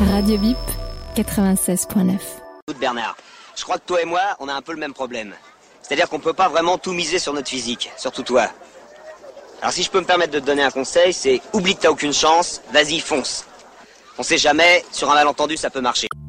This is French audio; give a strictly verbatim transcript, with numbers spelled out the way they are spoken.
Radio Bip, quatre-vingt-seize point neuf. Bernard, je crois que toi et moi, on a un peu le même problème. C'est-à-dire qu'on peut pas vraiment tout miser sur notre physique, surtout toi. Alors si je peux me permettre de te donner un conseil, c'est oublie que t'as aucune chance, vas-y fonce. On sait jamais, sur un malentendu ça peut marcher.